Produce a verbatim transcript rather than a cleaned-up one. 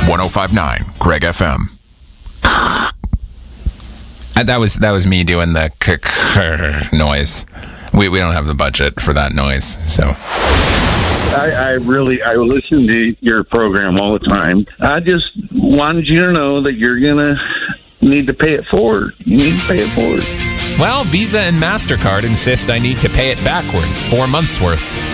one oh five point nine Greg F M. Uh, That was that was me doing the k-k noise. We we don't have the budget for that noise, so. I, I really, I listen to your program all the time. I just wanted you to know that you're going to need to pay it forward. You need to pay it forward. Well, Visa and MasterCard insist I need to pay it backward, four months worth.